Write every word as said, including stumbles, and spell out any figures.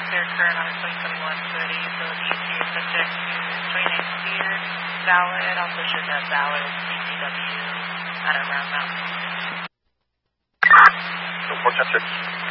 clear current on a twenty twenty-one Toyota utility E T A subject to twenty-nine speed, valid. Also should have valid D P W at a Round Mountain. four ten six.